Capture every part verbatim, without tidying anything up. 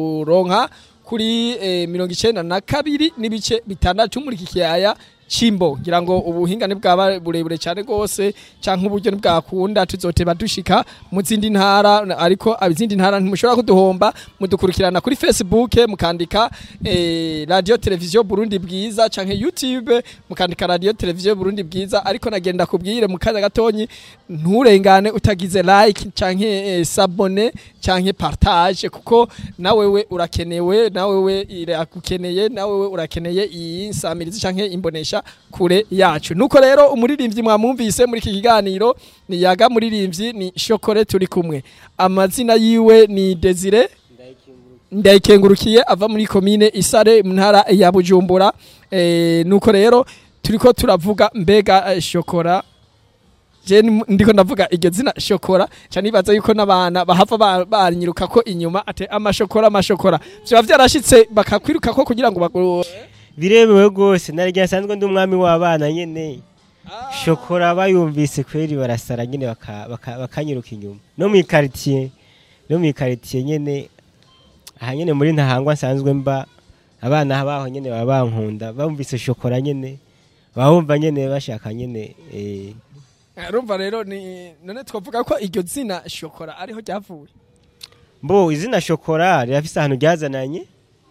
uronka kuri eh, mirongo icenda na kabiri n'ibice bitandatu muri kikiyaya Chimbo ngira ngo ubuhingane bwaba burebure cyane gose canke uburyo bwakunda tuzoteba dushika mu zindi ntara ariko abizindi ntara ntimushobora kuduhomba mudukurikirana kuri Facebook mukandika eh, radio television Burundi bwiza canke YouTube mukandika radio television Burundi bwiza ariko nagenda kubwire mu kaza gatonyi nturengane utagize like canke eh, s'abonner canke partage kuko nawewe urakenewe nawewe irakukeneye nawewe urakeneye iyi nsamirizi canke imbonesha kure yacu nuko rero umuririmbyi mwamumvise muri iki kiganiro ni yaga muririmbyi ni Shokore turi kumwe amazina yiwe ni Desire Ndayikengurukiye ava muri commune Isare mu ntara ya Bujumbura eh, nuko rero turiko turavuga mbega eh, Shokora je ndiko ndavuga iryo zina Shokora cyane ibaza yuko nabana bahava barinyiruka ko inyuma ate amashokora amashokora byo byarashitse bakakwiruka ko kugira ngo birebewe gose narya sanzwe ndi umwami w'abana nyene Shokora bayumvise kweri barasara nyene bakanyiruka inyuma no mu quartier no mu quartier nyene aha nyene muri ntahangwa sanzwe mba abana habaho nyene babankunda bumvise Shokora nyene bahumva nyene bashaka nyene eh Rumva rero ni none twavuga ko iryo zina Shokora ariho ryavuye Mbo izina Shokora rirafise ahantu ryazananye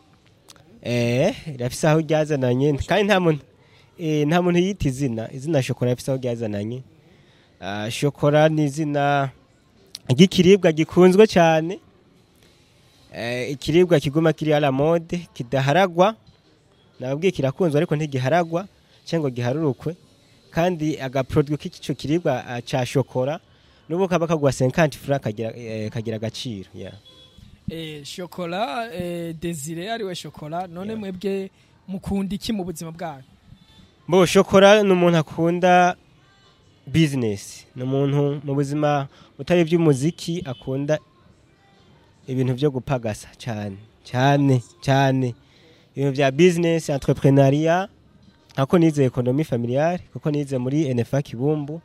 Eh, rafise aho ryazananye kandi nta muntu eh nta muntu yita izina izina Shokora rafise aho ryazananye. Ah Shokora ni izina gikiribwa gikunzwe cyane. Eh ikiribwa kiguma kiri ala mode kidaharagwa. Nababwiye kirakunzwe ariko ntigiharagwa cyangwa giharurukwe kandi aga produit k'ico kiribwa ca Shokora nubo kaba kagwa cinquante francs kagira eh, kagira agaciro yeah. Eh Shokora eh, Desire ariwe Shokora none yeah. Mwebwe mukunda iki mu buzima bwanyu Bo Shokora n'umuntu akunda business n'umuntu mu buzima utari by'umuziki akunda ibintu byo gupagasa cyane cyane cyane ibintu bya business entrepreneuria ako nize economie familiale kuko nize muri N F A Kibumbu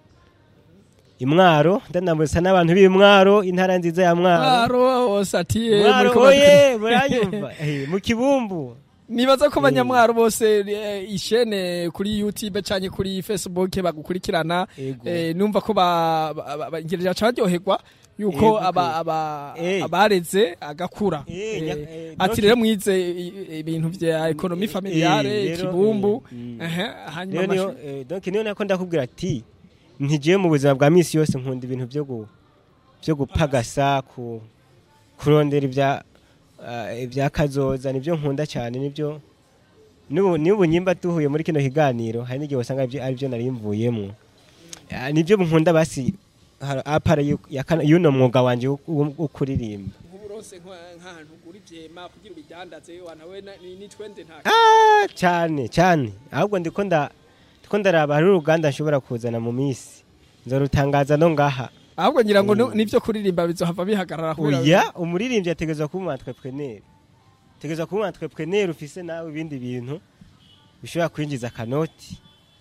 Imwaro ndanambuza n'abantu b'Imwaro intara nziza ya Mwaro Mwaro osatiye muri koye muranyumva mu Kibumbu nibaza ko abanyamwaro bose ishene kuri YouTube cyane kuri Facebook bagukurikirana numva ko bagereje cyaryoherwa yuko aba abareze agakura ati rero mwize ibintu bya economie familiale Kibumbu eh hanyuma donc niyo nako ndakubwira ati ntigiye mu buzima bwa misi yose nkunda ibintu byo byo gupagasa ku kurondera ibya ibya kazoza nibyo nkunda cyane nibyo nibu nyimba tuhuye muri kino kiganiro hari n'igihe wasanga ari byo nari mvuyemo nibyo nkunda basi apara yuno mwuga wanje ukuririmba uburose nk'ahantu uri byema kugira ubidandaze wanawe ni twende nta ah cyane cyane ahubwo ndiko nda Ndiko ndaraba hari uruganda nshobora kuzana mu misi nzorutangaza no ngaha ahubwo ngira ngo nivyo kuririmba bizohava bihagarara kubera oya umuririmbyi ategezwa kuba entrepreneur tegezwa kuba entrepreneur ufise nawe ibindi bintu bishobora kwinjiza kanoti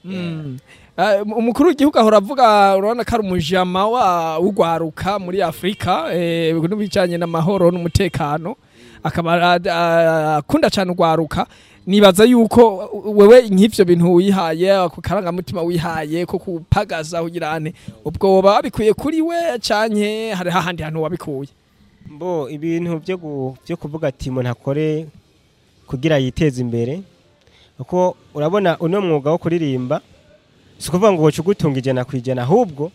umukuru w'igihugu ahora avuga urabona ko ari umujama wa ugwaruka muri Afrika eh n'ubijanye n'amahoro n'umutekano akaba akunda cyane ugwaruka nibaza yuko wewe nk'ivyo bintu wihaye ku karanga mutima wihaye ko kupagaza ugirane ubwo woba wabikuye kuri we canke hari hahandi hantu wabikuye mbo ibintu byo byo kuvuga ati umuntu akore kugira yiteze imbere uko urabona uno mwuga wo kuririmba sikuvuga ngo wocugutunga ijana kwijana ahubwo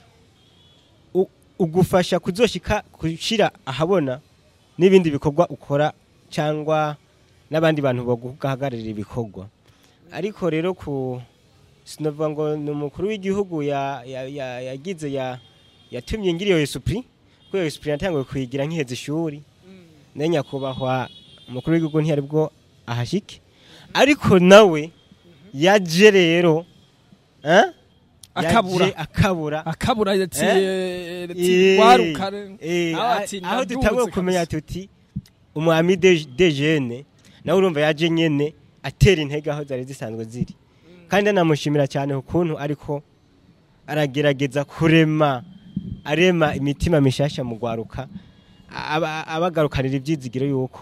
ugufasha kuzoshika kushira ahabona n'ibindi bikorwa ukora cyangwa n'abandi bantu baguhagararira ibikorwa ariko rero ku sinovuga ngo n'umukuru w'igihugu ya yagize ya yatumye ngiriyo esprit ko iyo esprit natangiye kwigira nkiheze ishuri nenya kubahwa umukuru w'igihugu ntiyari bwo ahashike ariko nawe yaje rero eh akabura akabura akabura yati twaruka aho dutangiye kumenya tuti umwami de jeune nawe urumva yaje nyene atera intege aho zari zisanzwe ziri kandi namushimira cyane ukuntu ariko aragerageza kurema arema imitima mishasha mu gwaruka abagarukanira ibyizigiro yuko